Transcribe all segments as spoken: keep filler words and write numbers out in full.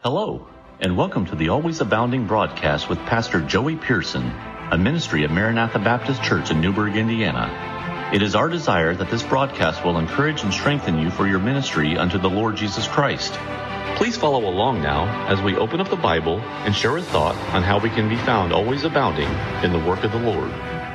Hello, and welcome to the Always Abounding broadcast with Pastor Joey Pearson, a ministry of Maranatha Baptist Church in Newburgh, Indiana. It is our desire that this broadcast will encourage and strengthen you for your ministry unto the Lord Jesus Christ. Please follow along now as we open up the Bible and share a thought on how we can be found always abounding in the work of the Lord.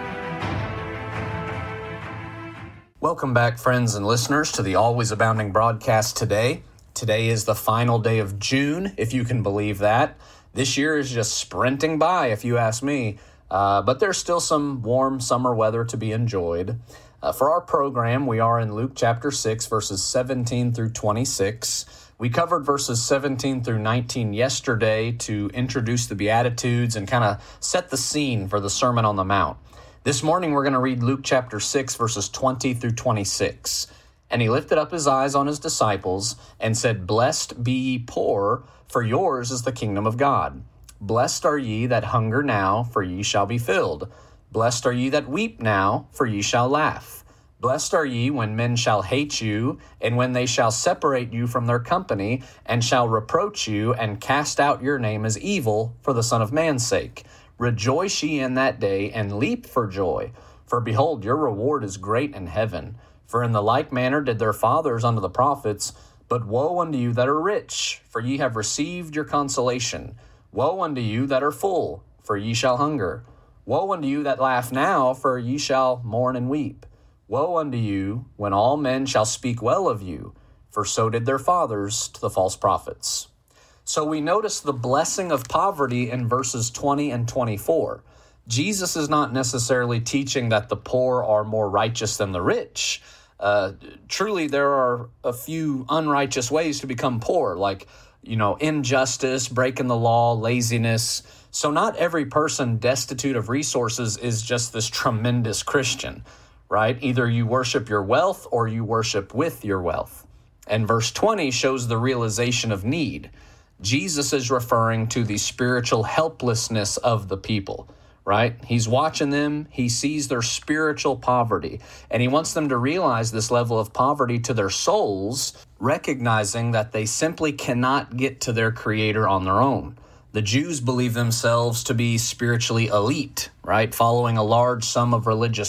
Welcome back, friends and listeners, to the Always Abounding broadcast today. Today is the final day of June, if you can believe that. This year is just sprinting by, if you ask me, uh, but there's still some warm summer weather to be enjoyed. Uh, for our program, we are in Luke chapter six, verses seventeen through twenty-six. We covered verses seventeen through nineteen yesterday to introduce the Beatitudes and kind of set the scene for the Sermon on the Mount. This morning, we're going to read Luke chapter six, verses twenty through twenty-six. And he lifted up his eyes on his disciples and said, Blessed be ye poor, for yours is the kingdom of God. Blessed are ye that hunger now, for ye shall be filled. Blessed are ye that weep now, for ye shall laugh. Blessed are ye when men shall hate you, and when they shall separate you from their company, and shall reproach you, and cast out your name as evil for the Son of Man's sake. Rejoice ye in that day, and leap for joy. For behold, your reward is great in heaven. For in the like manner did their fathers unto the prophets. But woe unto you that are rich, for ye have received your consolation. Woe unto you that are full, for ye shall hunger. Woe unto you that laugh now, for ye shall mourn and weep. Woe unto you when all men shall speak well of you, for so did their fathers to the false prophets. So we notice the blessing of poverty in verses twenty and twenty-four. Jesus is not necessarily teaching that the poor are more righteous than the rich. Uh, truly, there are a few unrighteous ways to become poor, like, you know, injustice, breaking the law, laziness. So not every person destitute of resources is just this tremendous Christian, right? Either you worship your wealth or you worship with your wealth. And verse twenty shows the realization of need. Jesus is referring to the spiritual helplessness of the people. Right? He's watching them. He sees their spiritual poverty, and he wants them to realize this level of poverty to their souls, recognizing that they simply cannot get to their Creator on their own. The Jews believe themselves to be spiritually elite, right? Following a large sum of religious